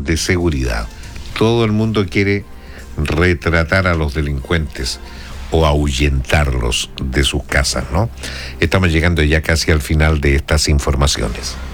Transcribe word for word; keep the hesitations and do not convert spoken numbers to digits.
de seguridad. Todo el mundo quiere retratar a los delincuentes o ahuyentarlos de sus casas, ¿no? Estamos llegando ya casi al final de estas informaciones.